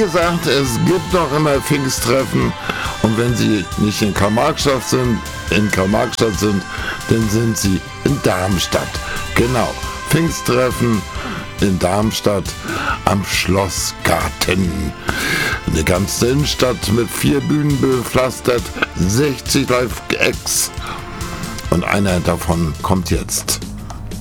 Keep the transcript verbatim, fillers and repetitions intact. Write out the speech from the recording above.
gesagt, es gibt noch immer Pfingsttreffen. Und wenn Sie nicht in Karl-Marx-Stadt sind, in Karl-Marx-Stadt sind, dann sind Sie in Darmstadt. Genau, Pfingsttreffen in Darmstadt am Schlossgarten. Eine ganze Innenstadt mit vier Bühnen bepflastert, sechzig Live-Acts. Und einer davon kommt jetzt.